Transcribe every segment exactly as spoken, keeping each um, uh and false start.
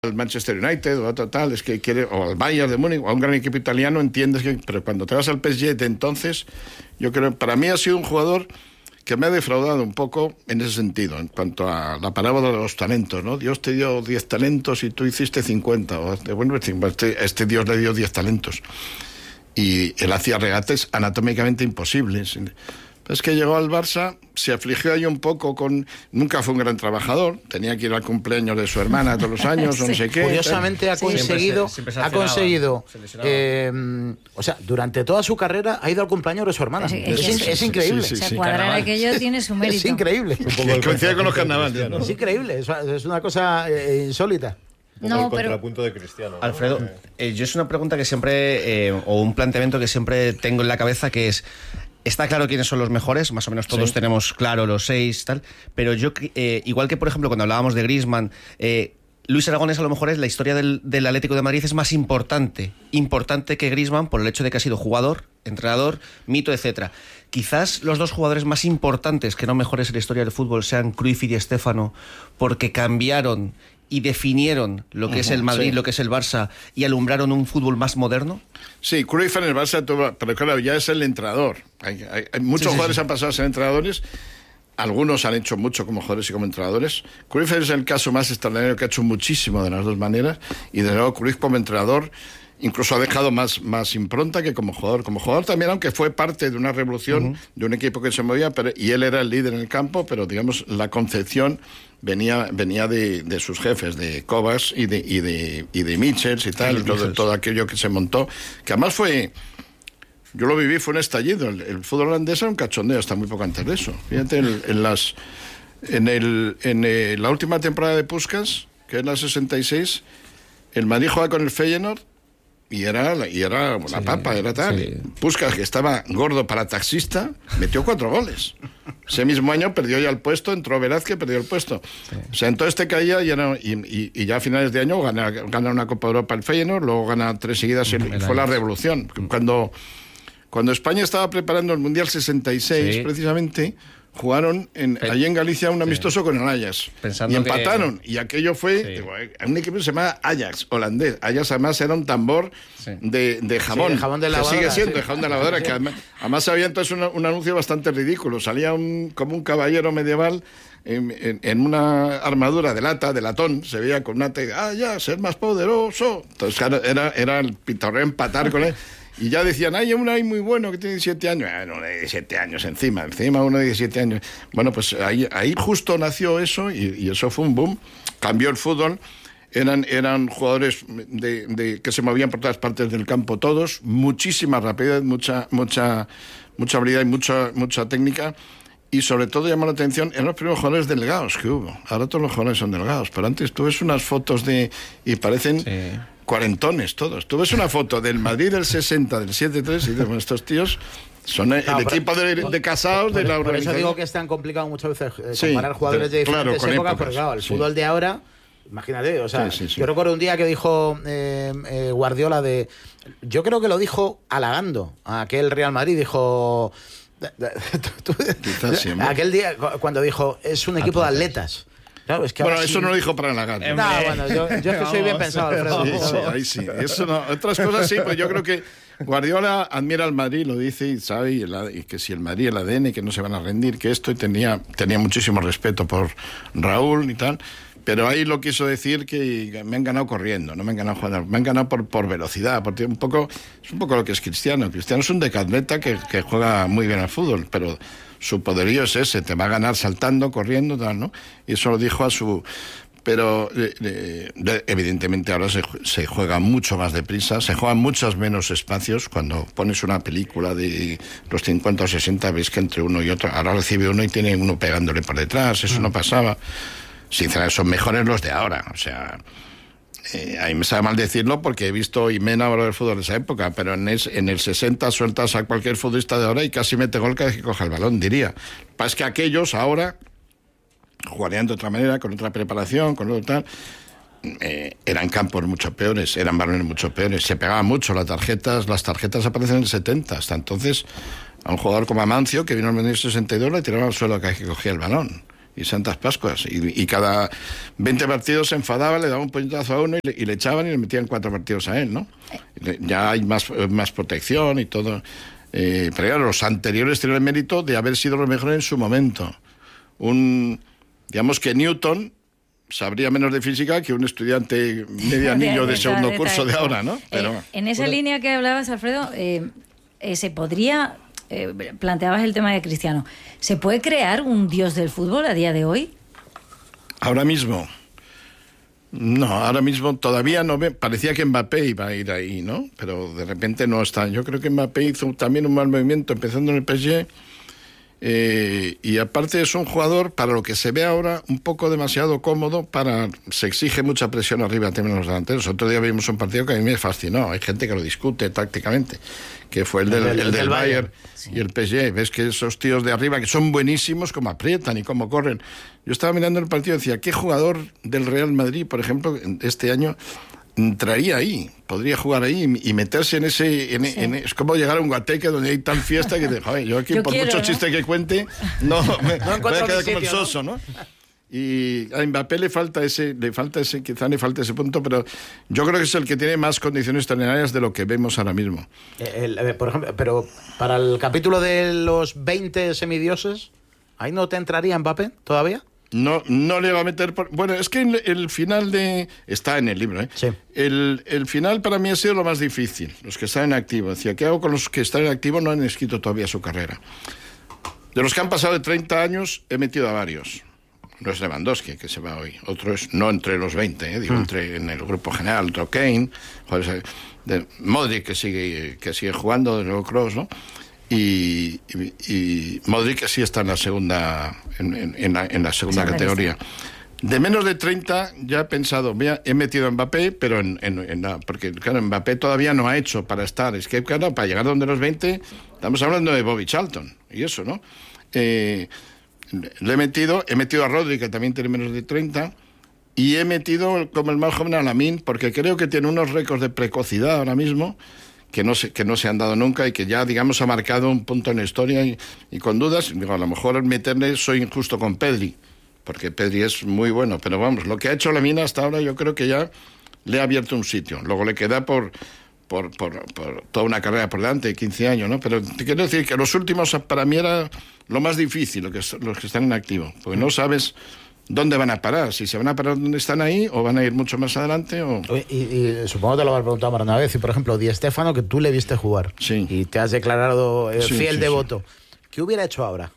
al Manchester United o a otro tal, es que quiere, o al Bayern de Múnich o a un gran equipo italiano, entiendes que, pero cuando te vas al P S G de entonces, yo creo, para mí ha sido un jugador que me ha defraudado un poco en ese sentido, en cuanto a la parábola de los talentos, ¿no? Dios te dio diez talentos y tú hiciste cincuenta, o bueno, este, este Dios le dio diez talentos y él hacía regates anatómicamente imposibles. Es que llegó al Barça, se afligió ahí un poco con... Nunca fue un gran trabajador, tenía que ir al cumpleaños de su hermana todos los años, sí. o no sé qué. Curiosamente ha conseguido... Siempre se, siempre se ha conseguido eh, o sea, durante toda su carrera ha ido al cumpleaños de su hermana. Es, es, es, es increíble. Sí, sí, sí, sí. Cuadrar aquello tiene su mérito. Es increíble. Coincide con los carnavales, ¿no? Es increíble, es, es una cosa eh, insólita. No, el contrapunto pero... de Cristiano, ¿no? Alfredo, eh, yo es una pregunta que siempre, eh, o un planteamiento que siempre tengo en la cabeza, que es... Está claro quiénes son los mejores, más o menos todos sí. tenemos claro los seis, tal. Pero yo, eh, igual que por ejemplo cuando hablábamos de Griezmann, eh, Luis Aragonés a lo mejor es la historia del, del Atlético de Madrid es más importante, importante que Griezmann por el hecho de que ha sido jugador, entrenador, mito, etcétera. Quizás los dos jugadores más importantes, que no mejores en la historia del fútbol, sean Cruyff y Di Stéfano, porque cambiaron y definieron lo que uh-huh, es el Madrid, sí. lo que es el Barça, y alumbraron un fútbol más moderno? Sí, Cruyff en el Barça tuvo, pero claro, ya es el entrenador. Hay, hay, hay muchos sí, jugadores sí, sí. han pasado a ser entrenadores, algunos han hecho mucho como jugadores y como entrenadores. Cruyff es el caso más extraordinario, que ha hecho muchísimo de las dos maneras, y desde luego Cruyff como entrenador incluso ha dejado más, más impronta que como jugador. Como jugador también, aunque fue parte de una revolución, uh-huh. de un equipo que se movía, pero, y él era el líder en el campo, pero digamos, la concepción venía venía de, de sus jefes, de Kovacs y de, y de, y de Michels y tal, todo, todo aquello que se montó, que además fue... Yo lo viví, fue un estallido. El, el fútbol holandés era un cachondeo hasta muy poco antes de eso. Fíjate, en, en, las, en, el, en el, la última temporada de Puskás, que es la sesenta y seis, el Madrid jugaba con el Feyenoord, Y era, y era la sí, papa, era tal. Sí. Puskás, que estaba gordo para taxista, metió cuatro goles. Ese mismo año perdió ya el puesto, entró Velázquez, perdió el puesto. Sí. O sea, entonces te caía y, era, y, y, y ya a finales de año gana, gana una Copa de Europa el Feyenoord, luego gana tres seguidas y, y fue la revolución. Cuando, cuando España estaba preparando el Mundial sesenta y seis, sí. precisamente... Jugaron en, allí en Galicia un amistoso sí. con el Ajax. Pensando y empataron. Que... Y aquello fue... Sí. Digo, un equipo que se llama Ajax, holandés. Ajax además era un tambor sí. de, de jamón. Sí, de jamón de lavadora. Que sigue siendo sí. de jamón de lavadora. Sí. Que además, además había entonces un, un anuncio bastante ridículo. Salía un, como un caballero medieval en, en, en una armadura de lata, de latón. Se veía con una... Te... Ah, ya, ser más poderoso. Entonces, claro, era, era el pitorreo empatar con él. Y ya decían, hay uno ahí muy bueno que tiene diecisiete años. Ah, no, de diecisiete años encima, encima uno de diecisiete años. Bueno, pues ahí, ahí justo nació eso y, y eso fue un boom. Cambió el fútbol. Eran, eran jugadores de, de, que se movían por todas partes del campo todos. Muchísima rapidez, mucha, mucha, mucha habilidad y mucha, mucha técnica. Y sobre todo llamó la atención, eran los primeros jugadores delgados que hubo. Ahora todos los jugadores son delgados. Pero antes tú ves unas fotos de... y parecen... Sí. cuarentones todos. Tú ves una foto del Madrid del sesenta, del siete tres, y dices, bueno, estos tíos son el, no, el equipo de, de casados de la organización. Por eso digo que es tan complicado muchas veces eh, sí, comparar jugadores de, de diferentes claro, épocas, porque claro, el sí. fútbol de ahora, imagínate, o sea, sí, sí, sí. yo recuerdo un día que dijo eh, eh, Guardiola de... Yo creo que lo dijo halagando a aquel Real Madrid, dijo... sí, aquel día cuando dijo, es un equipo de atletas. Claro, es que bueno, eso sí... no lo dijo para halagar. No, bueno, yo, yo es que soy bien pensado, Alfredo. Sí, sí, ahí sí. Eso no. Otras cosas sí, pues yo creo que Guardiola admira al Madrid, lo dice y sabe, y, el, y que si el Madrid, el A D N, que no se van a rendir, que esto, y tenía, tenía muchísimo respeto por Raúl y tal, pero ahí lo quiso decir que me han ganado corriendo, no me han ganado jugando, me han ganado por, por velocidad, porque un poco, es un poco lo que es Cristiano. Cristiano es un decatleta que, que juega muy bien al fútbol, pero... su poderío es ese, te va a ganar saltando, corriendo, tal, ¿no? Y eso lo dijo a su... Pero eh, eh, evidentemente ahora se, se juega mucho más deprisa, se juegan muchos menos espacios. Cuando pones una película de los cincuenta o sesenta, ves que entre uno y otro, ahora recibe uno y tiene uno pegándole por detrás, eso no pasaba. Sinceramente, son mejores los de ahora, o sea... Eh, a mí me sabe mal decirlo porque he visto y me he enamorado del fútbol de esa época, pero en, es, en el sesenta sueltas a cualquier futbolista de ahora y casi mete gol cada vez que coja el balón, diría. Lo que pasa es que aquellos ahora jugarían de otra manera, con otra preparación, con otro tal. Eh, eran campos mucho peores, eran balones mucho peores, se pegaban mucho las tarjetas, las tarjetas aparecen en el setenta, hasta entonces a un jugador como Amancio, que vino en el sesenta y dos, le tiraban al suelo cada vez que cogía el balón. y Santas Pascuas. Y, y cada veinte partidos se enfadaba, le daba un puñetazo a uno y le, y le echaban y le metían cuatro partidos a él, ¿no? Ya hay más, más protección y todo. Eh, pero claro, los anteriores tienen el mérito de haber sido los mejores en su momento. Un, digamos que Newton sabría menos de física que un estudiante medianillo de segundo curso de ahora, ¿no? Pero, eh, en esa línea que hablabas, Alfredo, eh, eh, se podría... Eh, planteabas el tema de Cristiano. ¿Se puede crear un dios del fútbol a día de hoy? Ahora mismo. No, ahora mismo todavía no ve. Parecía que Mbappé iba a ir ahí, ¿no? Pero de repente no está. Yo creo que Mbappé hizo también un mal movimiento empezando en el P S G. Eh, y aparte es un jugador, para lo que se ve ahora, un poco demasiado cómodo. Para se exige mucha presión arriba también los delanteros. Otro día vimos un partido que a mí me fascinó. Hay gente que lo discute tácticamente, que fue el del, el, el, el del Bayern, Bayern sí. Y el P S G. Ves que esos tíos de arriba, que son buenísimos, como aprietan y cómo corren. Yo estaba mirando el partido y decía, ¿qué jugador del Real Madrid, por ejemplo, este año entraría ahí? Podría jugar ahí y meterse en ese... En, sí. en, es como llegar a un guateque donde hay tal fiesta que, joder, yo aquí, yo por quiero, mucho ¿no? chiste que cuente, no, me, no voy a quedar como el soso, ¿no? Y a Mbappé le falta ese, le falta ese, quizá le falta ese punto, pero yo creo que es el que tiene más condiciones extraordinarias de lo que vemos ahora mismo. El, el, por ejemplo, pero para el capítulo de los veinte semidioses, ¿ahí no te entraría Mbappé todavía? No, no le va a meter... Por... Bueno, es que el, el final de... Está en el libro, ¿eh? Sí. El, el final para mí ha sido lo más difícil. Los que están en activo. Decía, ¿qué hago con los que están en activo? No han escrito todavía su carrera. De los que han pasado de treinta años, he metido a varios. No es Lewandowski, que se va hoy. Otro es, no entre los veinte, ¿eh? Digo, mm. entre en el grupo general, otro Kane, joder, de Modric, que sigue, que sigue jugando, de nuevo Kroos, ¿no? Y, y, y Modric sí está en la segunda en, en, en la, en la segunda categoría. De menos de treinta ya he pensado, mira, he metido a Mbappé, pero en, en, en la, porque claro, Mbappé todavía no ha hecho para estar. Es que claro, para llegar donde los veinte, estamos hablando de Bobby Charlton y eso, ¿no? Eh, le he metido, he metido a Rodri, que también tiene menos de treinta, y he metido como el más joven a Lamine, porque creo que tiene unos récords de precocidad ahora mismo que no se, que no se han dado nunca y que ya, digamos, ha marcado un punto en la historia y, y con dudas, digo, a lo mejor al meterle soy injusto con Pedri, porque Pedri es muy bueno, pero vamos, lo que ha hecho Lamine hasta ahora yo creo que ya le ha abierto un sitio, luego le queda por, por, por, por toda una carrera por delante, quince años, ¿no? Pero te quiero decir que los últimos para mí era lo más difícil, lo que, los que están en activo, porque no sabes dónde van a parar, si se van a parar donde están ahí o van a ir mucho más adelante o... Y, y supongo que te lo has preguntado más una vez, y por ejemplo Di Stéfano, que tú le viste jugar, sí, y te has declarado eh, sí, fiel sí, devoto, sí. ¿Qué hubiera hecho ahora?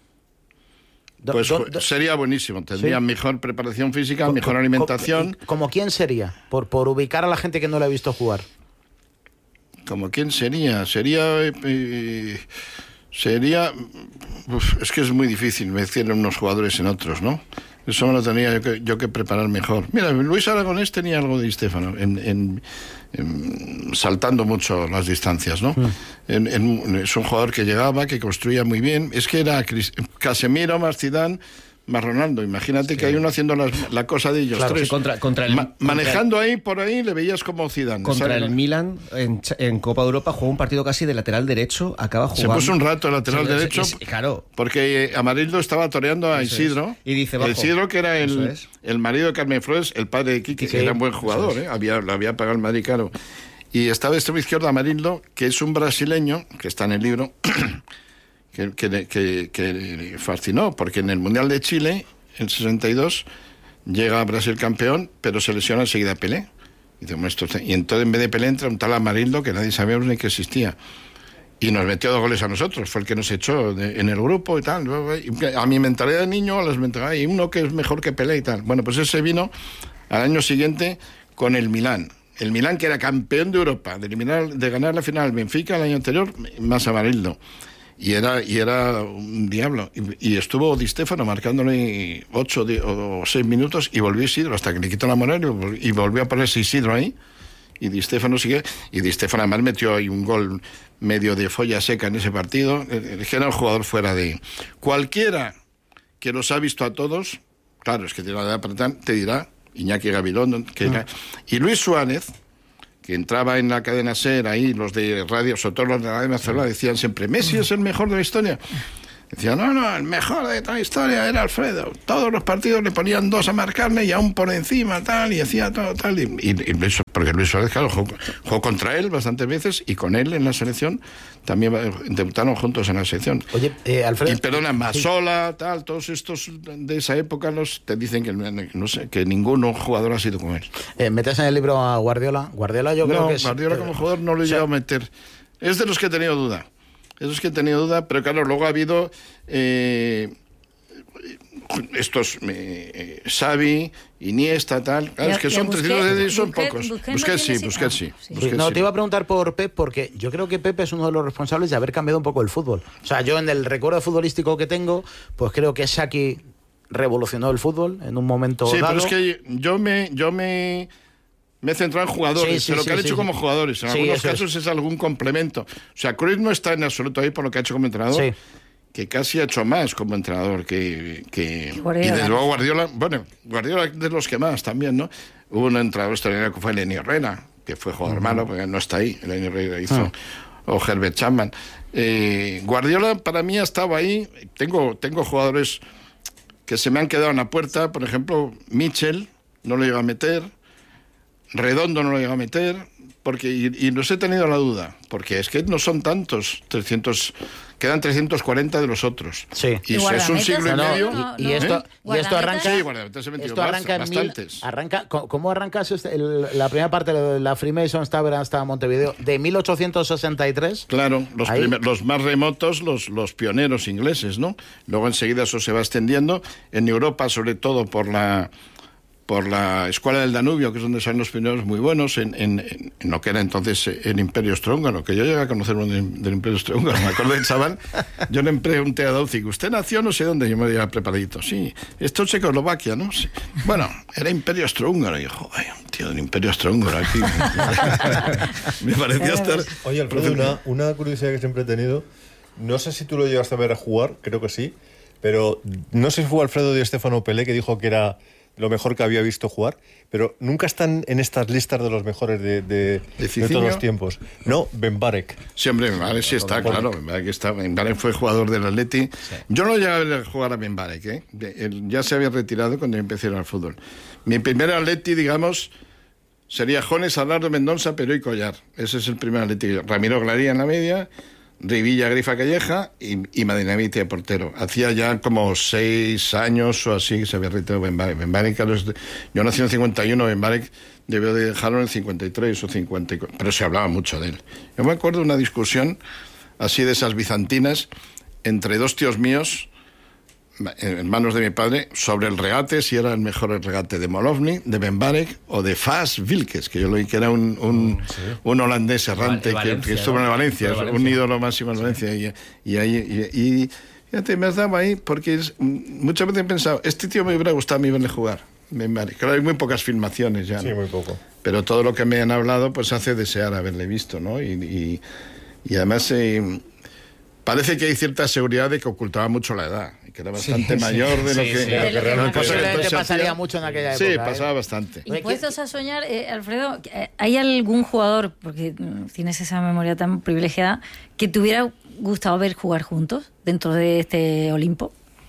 Pues do, do, sería buenísimo, tendría ¿sí? mejor preparación física, con, mejor alimentación. ¿Como, como quién sería? Por, por ubicar a la gente que no le ha visto jugar. ¿Como quién sería? Sería... Eh, sería... Uf, es que es muy difícil meter unos jugadores en otros, ¿no? Eso me lo tenía yo que, yo que preparar mejor. Mira, Luis Aragonés tenía algo de Di Stéfano, en, en, en, saltando mucho las distancias, ¿no? Mm. En, en, es un jugador que llegaba, que construía muy bien. Es que era Casemiro más Zidane más Ronaldo. Imagínate sí. que hay uno haciendo la, la cosa de ellos claro, tres. Sí, contra, contra el, Ma, manejando contra el, ahí, por ahí, le veías como Zidane. Contra ¿sabes? El Milan, en, en Copa Europa, jugó un partido casi de lateral derecho, acaba jugando... Se puso un rato de lateral sí, derecho, es, claro. porque Amarildo estaba toreando a Eso Isidro. Es. Y dice, bajo. Isidro, que era el, es. el marido de Carmen Flores, el padre de Quique, que era un buen jugador, es. ¿eh? había, le había pagado el Madrid caro. Y estaba de extremo izquierdo Amarildo, que es un brasileño, que está en el libro, que, que, que, que fascinó, porque en el Mundial de Chile... En sesenta y dos llega a Brasil campeón, pero se lesiona enseguida Pelé. Y, dice, esto está... y entonces en vez de Pelé entra un tal Amarildo que nadie sabíamos ni que existía. Y nos metió dos goles a nosotros, fue el que nos echó de, en el grupo y tal. Y a mi mentalidad de niño, a las mentalidades, y uno que es mejor que Pelé y tal. Bueno, pues ese vino al año siguiente con el Milán. El Milán, que era campeón de Europa, de, eliminar, de ganar la final al Benfica el año anterior, más Amarildo. Y era, y era un diablo. Y, y estuvo Di Stéfano marcándole ocho o seis minutos y volvió Isidro hasta que le quitó la moneda y volvió a ponerse Isidro ahí. Y Di Stéfano sigue. Y Di Stéfano además metió ahí un gol medio de folla seca en ese partido. El que era un jugador fuera de... Cualquiera que los ha visto a todos, claro, es que tiene la edad para tan, te dirá Iñaki Gabilondo. Que era, y Luis Suárez, que entraba en la cadena SER ahí, los de radio, sobre todo los de la Radio Nacional, decían siempre, Messi es el mejor de la historia. Decía, no, no, el mejor de toda la historia era Alfredo. Todos los partidos le ponían dos a marcarme y aún por encima, tal, y hacía todo, tal. Y, y, y Luis, porque Luis Suárez, claro, jugó, jugó contra él bastantes veces y con él en la selección también debutaron juntos en la selección. Oye, eh, Alfredo. Y perdona, Masola, sí. tal, todos estos de esa época los te dicen que no sé, que ningún jugador ha sido con él. Eh, ¿Metes en el libro a Guardiola? Guardiola yo creo no, que es... Guardiola como jugador no lo he llegado a meter. Es de los que he tenido duda. Esos que he tenido duda, pero claro, luego ha habido eh, estos eh, Xavi, Iniesta, tal. Claro, es que son trescientos de son pocos. Busquets sí, Busquets sí. No, te iba a preguntar por Pep porque yo creo que Pep es uno de los responsables de haber cambiado un poco el fútbol. O sea, yo en el recuerdo futbolístico que tengo, pues creo que Saki revolucionó el fútbol en un momento sí, dado. Sí, pero es que yo me... Yo me Me he centrado en jugadores, sí, sí, lo que sí, han hecho sí. como jugadores. En sí, algunos casos es. es algún complemento. O sea, Cruyff no está en absoluto ahí por lo que ha hecho como entrenador, sí. que casi ha hecho más como entrenador que... que y desde luego Guardiola, bueno, Guardiola de los que más también, ¿no? Hubo un entrenador extraordinario que fue Lenny Herrera, que fue jugador uh-huh. malo, porque no está ahí, Lenny Herrera hizo, uh-huh. o Herbert Chapman. Eh, Guardiola para mí ha estado ahí, tengo, tengo jugadores que se me han quedado en la puerta, por ejemplo, Mitchell, no lo iba a meter, Redondo no lo llega a meter, porque y, y los he tenido la duda, porque es que no son tantos, trescientos, quedan trescientos cuarenta de los otros. Sí. Y, y es un siglo y medio. No, y, y, esto, ¿eh? y esto arranca. Sí, guardametas he metido esto arranca más, en mil, bastantes. Arranca, ¿Cómo arrancas este, el, la primera parte de la Freemason Tavern hasta Montevideo? De mil ochocientos sesenta y tres. Claro, los, primer, los más remotos, los, los pioneros ingleses, ¿no? Luego enseguida eso se va extendiendo. En Europa, sobre todo por la. por la Escuela del Danubio, que es donde salen los pioneros muy buenos, en, en, en lo que era entonces el Imperio Austrohúngaro, que yo llegué a conocer uno del Imperio Austrohúngaro, me acuerdo del chaval, yo le pregunté a Daucic, ¿usted nació no sé dónde? Yo me había preparadito, sí, esto es Checoslovaquia, ¿no? Sí. Bueno, era Imperio Austrohúngaro, y yo, joder, un tío del Imperio Austrohúngaro aquí. Me parecía estar... Oye, Alfredo, una, una curiosidad que siempre he tenido, no sé si tú lo llegaste a ver a jugar, creo que sí, pero no sé si fue Alfredo Di Stéfano Pelé que dijo que era lo mejor que había visto jugar, pero nunca están en estas listas de los mejores de, de, de, de todos los tiempos. No, Ben Barek. Sí, hombre, Ben Barek sí está, claro. Ben Barek, está, Ben Barek fue jugador del Atleti. Sí. Yo no llegué a ver jugar a Ben Barek, ¿eh? Él ya se había retirado cuando yo empecé al fútbol. Mi primer Atleti, digamos, sería Jones, Adardo, Mendonça, Peró y Collar. Ese es el primer Atleti. Ramiro Glaría en la media, Rivilla, Grifa, Calleja y, y Madinavite de portero. Hacía ya como seis años o así que se había retirado Ben Barek. Ben Barek, yo nací en el cincuenta y uno, Ben Barek debió de dejarlo en el cincuenta y tres o cincuenta y cuatro, pero se hablaba mucho de él. Yo me acuerdo de una discusión así de esas bizantinas entre dos tíos míos, hermanos de mi padre, sobre el regate, si era el mejor el regate de Molovny, de Ben Barek o de Fas Wilkes, que yo lo vi que era un, un, sí. un holandés errante Valencia, que, que estuvo ¿no? en Valencia, es Valencia. Un ídolo máximo en Valencia. Y, y, ahí, y, y fíjate, me has dado ahí, porque es, muchas veces he pensado, este tío me hubiera gustado a mí verle jugar. Ben Barek. Claro, hay muy pocas filmaciones ya, ¿no? Sí, muy poco. Pero todo lo que me han hablado pues hace desear haberle visto, ¿no? Y, y, y además... Eh, parece que hay cierta seguridad de que ocultaba mucho la edad, y que era bastante sí, mayor sí, de lo sí, que... Sí, de lo que realmente posiblemente pasaría hacía. Mucho en aquella época. Sí, pasaba ¿eh? bastante. Impuestos a soñar, eh, Alfredo, ¿hay algún jugador, porque tienes esa memoria tan privilegiada, que te hubiera gustado ver jugar juntos dentro de este Olimpo?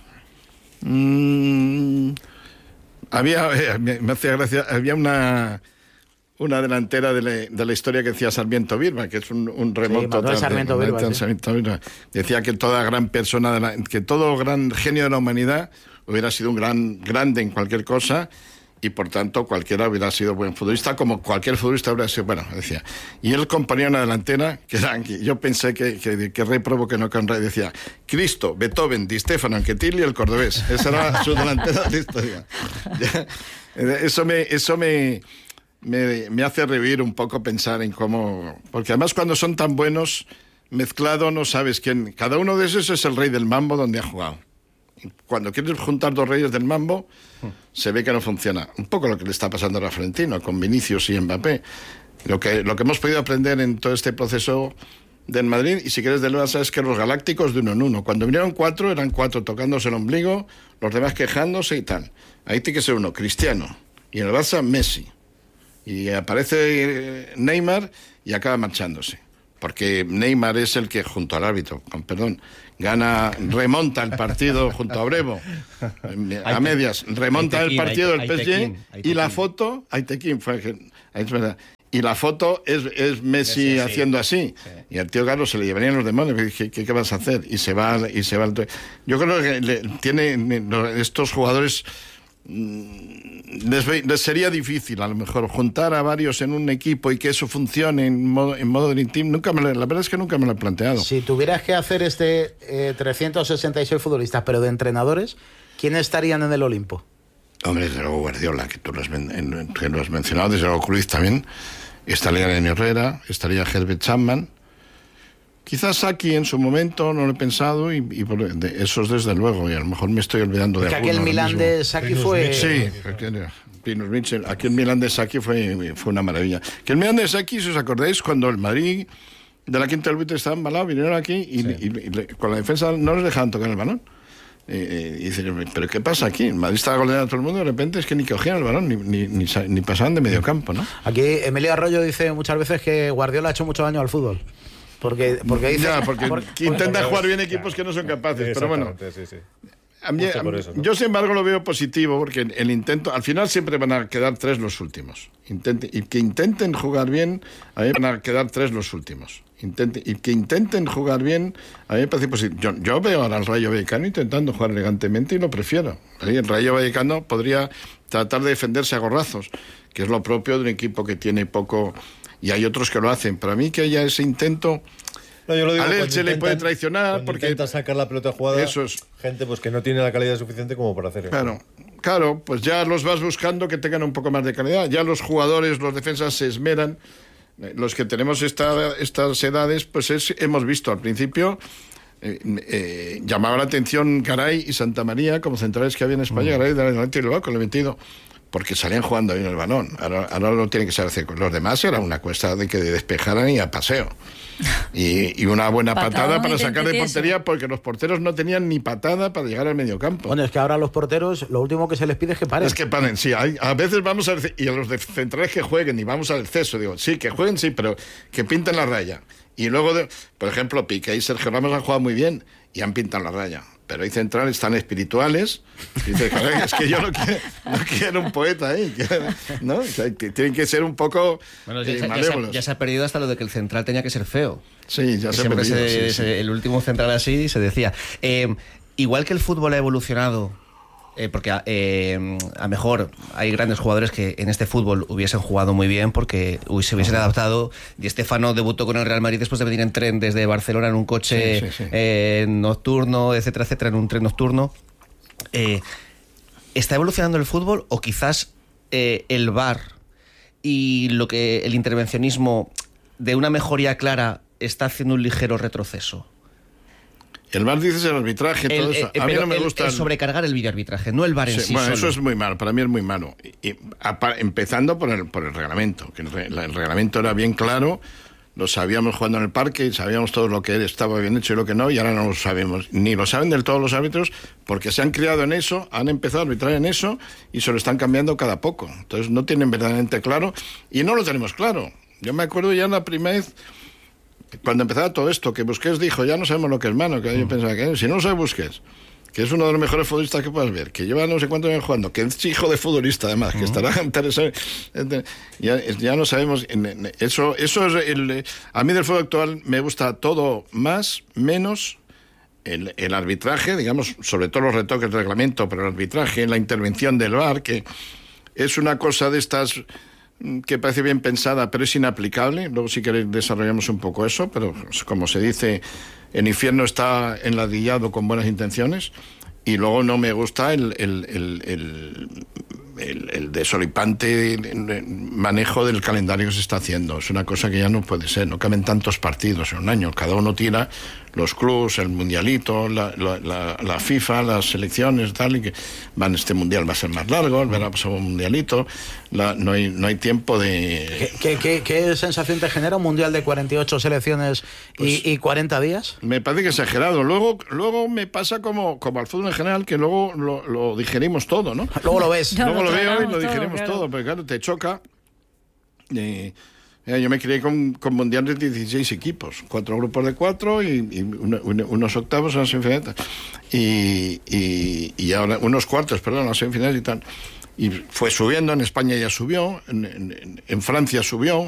Mm, había, eh, me, me hacía gracia, había una... una delantera de la, de la historia que decía Sarmiento Birba, que es un, un remoto... Sí, Sarmiento Birba, sí. Sarmiento Birba. Decía que toda gran persona, de la, que todo gran genio de la humanidad hubiera sido un gran grande en cualquier cosa y por tanto cualquiera hubiera sido buen futbolista, como cualquier futbolista hubiera sido... Bueno, decía. Y él componía una delantera que era... Yo pensé que, que, que rey probo que no con rey. Decía Cristo, Beethoven, Di Stéfano, Anquetil y el cordobés. Esa era su delantera de la historia. Eso me... Eso me Me, me hace revivir un poco pensar en cómo... Porque además cuando son tan buenos, mezclado no sabes quién... Cada uno de esos es el rey del mambo donde ha jugado. Cuando quieres juntar dos reyes del mambo, se ve que no funciona. Un poco lo que le está pasando a Florentino, con Vinicius y Mbappé. Lo que, lo que hemos podido aprender en todo este proceso del Madrid, y si quieres del Barça, es que los galácticos de uno en uno. Cuando vinieron cuatro, eran cuatro tocándose el ombligo, los demás quejándose y tal. Ahí tiene que ser uno, Cristiano. Y en el Barça, Messi. Y aparece Neymar y acaba marchándose. porque Neymar es el que, junto al árbitro, con perdón, gana, remonta el partido junto a Brevo, a medias, remonta el partido del P S G, y la foto, Aitekin, fue, es verdad, y la foto es, es Messi, Messi haciendo así, sí. Y al tío Carlos se le llevarían los demonios, ¿qué, qué, qué vas a hacer? Y se va, y se va. Yo creo que le, tiene estos jugadores. Les, les sería difícil a lo mejor juntar a varios en un equipo y que eso funcione en modo, en modo Dream Team. Nunca me lo, la verdad es que nunca me lo he planteado. Si tuvieras que hacer este eh, trescientos sesenta y seis futbolistas, pero de entrenadores, ¿quiénes estarían en el Olimpo? Hombre, desde luego Guardiola, que tú lo has, en, que lo has mencionado, desde luego Cruyff también. Estaría Lenny Herrera, estaría Herbert Chapman. Quizás Saki en su momento, no lo he pensado, y, y por, de, esos desde luego, y a lo mejor me estoy olvidando de alguno. Aquel Milán de Saki fue... Sí, Pinus Mitchell. Aquí el Milán de Saki fue, fue una maravilla. Que el Milán de Saki, si os acordáis, cuando el Madrid de la Quinta del Buitre estaba embalado, vinieron aquí y, sí. y, y, y con la defensa no les dejaban tocar el balón. Eh, y dicen, ¿pero qué pasa aquí? El Madrid estaba goleando a todo el mundo, de repente es que ni cogían el balón, ni, ni, ni, ni pasaban de medio campo, ¿no? Aquí Emilio Arroyo dice muchas veces que Guardiola ha hecho mucho daño al fútbol. Porque, porque dice... Ya, porque, porque intenta porque, jugar bien equipos claro, que no son capaces, pero bueno... Sí, sí. A mí, a mí, eso, ¿no? Yo, sin embargo, lo veo positivo, porque el intento... Al final siempre van a quedar tres los últimos. Intente, y que intenten jugar bien, a mí van a quedar tres los últimos. Intente, y que intenten jugar bien, a mí me parece positivo. Yo, yo veo ahora al Rayo Vallecano intentando jugar elegantemente y lo prefiero. El Rayo Vallecano podría tratar de defenderse a gorrazos, que es lo propio de un equipo que tiene poco... Y hay otros que lo hacen. Para mí que haya ese intento... No, yo lo digo, al Elche le puede traicionar porque intenta sacar la pelota jugada, eso es, gente pues que no tiene la calidad suficiente como para hacer eso. Claro, claro, pues ya los vas buscando que tengan un poco más de calidad. Ya los jugadores, los defensas se esmeran. Los que tenemos esta, estas edades, pues es, hemos visto al principio... Eh, eh, llamaba la atención Garay y Santa María como centrales que había en España, mm. Garay de Atlante y Bilbao con el veintidós, porque salían jugando ahí en el balón. Ahora, ahora lo tienen que saber hacer con los demás. Era una cuesta de que despejaran y a paseo. Y, y una buena patada para sacar de portería, porque los porteros no tenían ni patada para llegar al medio campo. Bueno, es que ahora los porteros lo último que se les pide es que paren. Es que paren, sí. Hay, a veces vamos a... Y a los de centrales que jueguen y vamos al exceso. Digo, sí, que jueguen, sí, pero que pinten la raya. Y luego, de, por ejemplo, Piqué y Sergio Ramos han jugado muy bien y han pintado la raya. Pero hay centrales tan espirituales. Y dices, es que yo no quiero, no quiero un poeta ahí. ¿No? O sea, tienen que ser un poco bueno, ya, eh, ya, malévolos. Se, ya se ha perdido hasta lo de que el central tenía que ser feo. Sí, ya que se ha perdido. Se, sí, se, sí. El último central así se decía. Eh, igual que el fútbol ha evolucionado, eh, porque eh, a mejor hay grandes jugadores que en este fútbol hubiesen jugado muy bien porque uy, se hubiesen adaptado. Di Stéfano debutó con el Real Madrid después de venir en tren desde Barcelona en un coche sí, sí, sí. Eh, nocturno, etcétera, etcétera, en un tren nocturno. Eh, ¿Está evolucionando el fútbol o quizás eh, el V A R y lo que el intervencionismo de una mejoría clara está haciendo un ligero retroceso? El V A R dices el arbitraje, el, todo eso. Eh, a mí no me el, gusta el sobrecargar el videoarbitraje, no el V A R en sí, sí bueno, solo. Eso es muy malo, para mí es muy malo. Y, y, a, empezando por el, por el reglamento, que el, el reglamento era bien claro, lo sabíamos jugando en el parque, sabíamos todo lo que estaba bien hecho y lo que no, y ahora no lo sabemos. Ni lo saben del todo los árbitros, porque se han criado en eso, han empezado a arbitrar en eso, y se lo están cambiando cada poco. Entonces no tienen verdaderamente claro, y no lo tenemos claro. Yo me acuerdo ya la primera vez... Cuando empezaba todo esto, que Busquets dijo, ya no sabemos lo que es mano, que yo pensaba que si no lo sabe Busquets, que es uno de los mejores futbolistas que puedas ver, que lleva no sé cuántos años jugando, que es hijo de futbolista además, que uh-huh. estará interesado, ya, ya no sabemos, eso, eso es el, a mí del fútbol actual me gusta todo más, menos el, el arbitraje, digamos, sobre todo los retoques del reglamento, pero el arbitraje, la intervención del V A R, que es una cosa de estas... que parece bien pensada, pero es inaplicable. Luego si queréis desarrollamos un poco eso, pero como se dice, el infierno está enladrillado con buenas intenciones. Y luego no me gusta el, el, el, el, el, el desolipante manejo del calendario que se está haciendo. Es una cosa que ya no puede ser, no caben tantos partidos en un año, cada uno tira los clubs, el mundialito, la, la, la, la FIFA, las selecciones, tal, y que van, este mundial va a ser más largo, el verano pasado un mundialito, la, no hay no hay tiempo de... ¿Qué, qué, qué sensación te genera un mundial de cuarenta y ocho selecciones y, pues, y cuarenta días? Me parece que exagerado. Luego luego me pasa como, como al fútbol en general, que luego lo, lo digerimos todo, ¿no? Luego lo ves. Luego lo veo y lo digerimos todo, todo, porque claro, te choca... Eh, Mira, yo me crié con, con mundiales de dieciséis equipos, cuatro grupos de cuatro y, y una, una, unos octavos, unas semifinales y, y, y ahora unos cuartos, perdón, las semifinales y tal. Y fue subiendo, en España ya subió, en, en, en Francia subió.